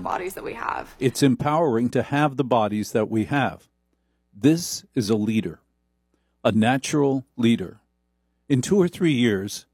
bodies that we have. It's empowering to have the bodies that we have. This is a leader, a natural leader. In 2 or 3 years,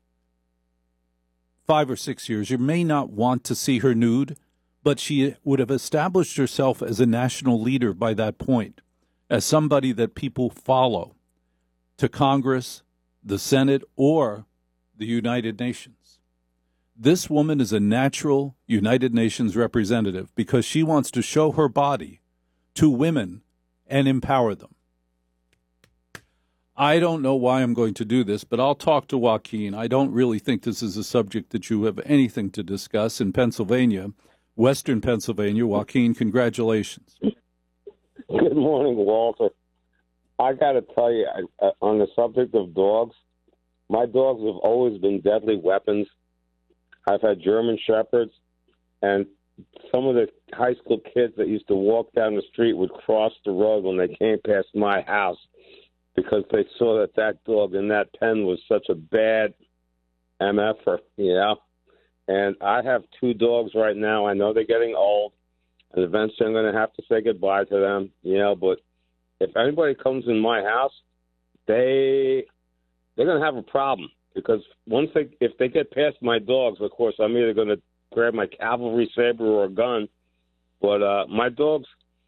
5 or 6 years, you may not want to see her nude, but she would have established herself as a national leader by that point, as somebody that people follow to Congress, the Senate, or the United Nations. This woman is a natural United Nations representative because she wants to show her body to women and empower them. I don't know why I'm going to do this, but I'll talk to Joaquin. I don't really think this is a subject that you have anything to discuss in Pennsylvania, Western Pennsylvania. Joaquin, congratulations. Good morning, Walter. I got to tell you, on the subject of dogs, my dogs have always been deadly weapons. I've had German Shepherds, and some of the high school kids that used to walk down the street would cross the road when they came past my house because they saw that that dog in that pen was such a bad MFer, you know. And I have 2 dogs right now. I know they're getting old, and eventually I'm going to have to say goodbye to them, you know. But if anybody comes in my house, they're going to have a problem because if they get past my dogs, of course, I'm either going to grab my cavalry saber or a gun. But my dogs,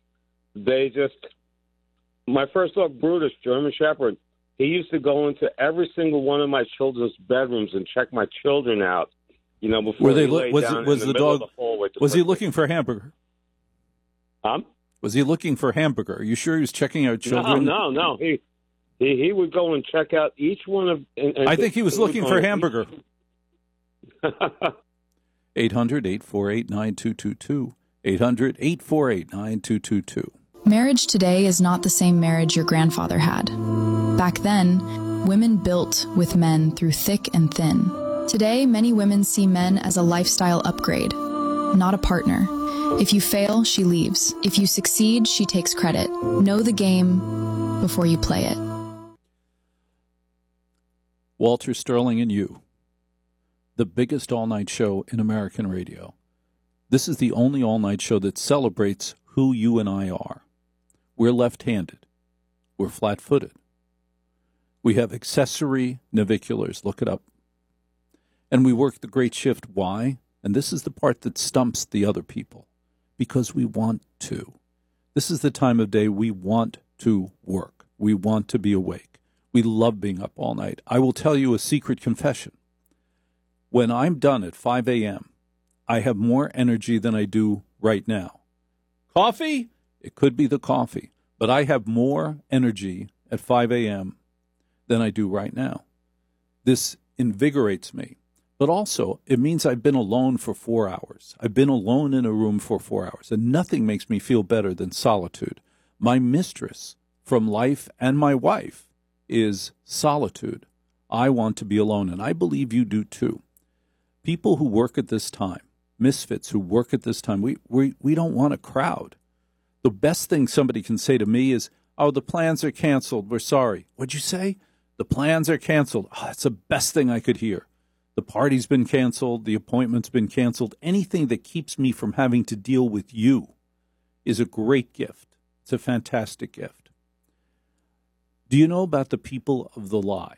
my first dog, Brutus, German Shepherd, he used to go into every single one of my children's bedrooms and check my children out, you know, before they lay down in the middle of the hallway. Was he looking for hamburger? Was he looking for hamburger? Are you sure he was checking out children? No. He would go and check out each one of. I think he was looking for hamburger. 800-848-9222. 800-848-9222. Marriage today is not the same marriage your grandfather had. Back then, women built with men through thick and thin. Today, many women see men as a lifestyle upgrade, not a partner. If you fail, she leaves. If you succeed, she takes credit. Know the game before you play it. Walter Sterling and you, the biggest all-night show in American radio. This is the only all-night show that celebrates who you and I are. We're left-handed. We're flat-footed. We have accessory naviculars. Look it up. And we work the great shift. Why? And this is the part that stumps the other people. Because we want to. This is the time of day we want to work. We want to be awake. We love being up all night. I will tell you a secret confession. When I'm done at 5 a.m., I have more energy than I do right now. Coffee? It could be the coffee. But I have more energy at 5 a.m. than I do right now. This invigorates me. But also, it means I've been alone for 4 hours. I've been alone in a room for 4 hours. And nothing makes me feel better than solitude. My mistress from life and my wife is solitude. I want to be alone, and I believe you do too. People who work at this time, misfits who work at this time, we don't want a crowd. The best thing somebody can say to me is, oh, the plans are canceled. We're sorry. What'd you say? The plans are canceled. Oh, that's the best thing I could hear. The party's been canceled. The appointment's been canceled. Anything that keeps me from having to deal with you is a great gift. It's a fantastic gift. Do you know about the people of the lie?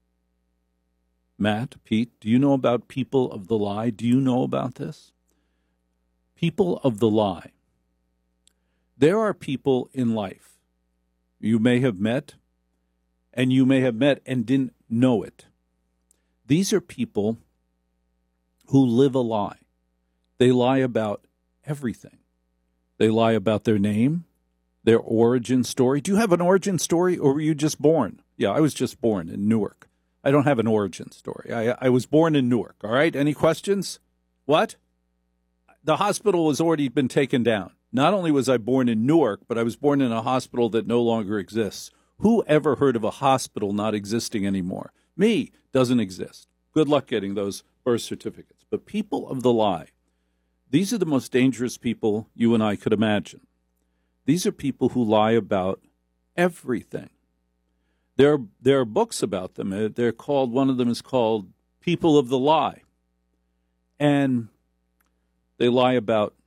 Matt, Pete, do you know about people of the lie? Do you know about this? People of the lie. There are people in life you may have met, and you may have met and didn't know it. These are people who live a lie. They lie about everything. They lie about their name, their origin story. Do you have an origin story, or were you just born? Yeah, I was just born in Newark. I don't have an origin story. I was born in Newark, all right? Any questions? What? The hospital has already been taken down. Not only was I born in Newark, but I was born in a hospital that no longer exists. Who ever heard of a hospital not existing anymore? Me, doesn't exist. Good luck getting those birth certificates. But people of the lie, these are the most dangerous people you and I could imagine. These are people who lie about everything. There are books about them. They're called, one of them is called People of the Lie. And they lie about